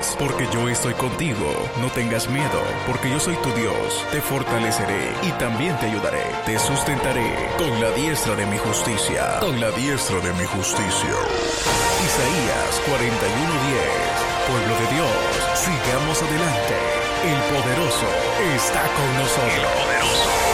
temas, porque yo estoy contigo. No tengas miedo, porque yo soy tu Dios. Te fortaleceré y también te ayudaré. Te sustentaré con la diestra de mi justicia. Con la diestra de mi justicia. Isaías 41:10. Pueblo de Dios, sigamos adelante. El poderoso está con nosotros. El poderoso.